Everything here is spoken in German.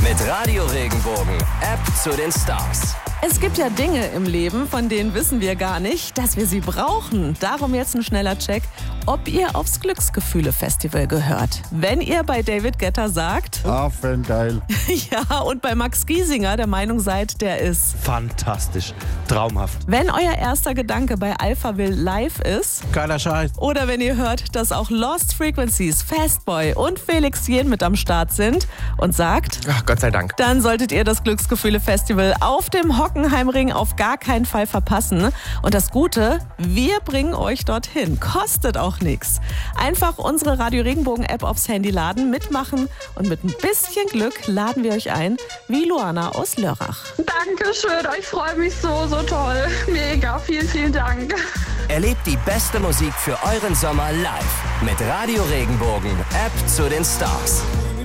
Mit Radio Regenbogen, App zu den Stars. Es gibt ja Dinge im Leben, von denen wissen wir gar nicht, dass wir sie brauchen. Darum jetzt ein schneller Check, ob ihr aufs Glücksgefühle-Festival gehört. Wenn ihr bei David Guetta sagt... Affengeil. Ja, und bei Max Giesinger der Meinung seid, der ist... Fantastisch. Traumhaft. Wenn euer erster Gedanke bei Alphaville live ist... Geiler Scheiß. Oder wenn ihr hört, dass auch Lost Frequencies, Fastboy und Felix Jähn mit am Start sind und sagt... Ach, Gott sei Dank. Dann solltet ihr das Glücksgefühle-Festival auf dem Hockenheimring auf gar keinen Fall verpassen. Und das Gute, wir bringen euch dorthin. Kostet auch nichts. Einfach unsere Radio Regenbogen-App aufs Handy laden, mitmachen und mit ein bisschen Glück laden wir euch ein, wie Luana aus Lörrach. Dankeschön, ich freue mich so toll. Mega, vielen Dank. Erlebt die beste Musik für euren Sommer live mit Radio Regenbogen, App zu den Stars.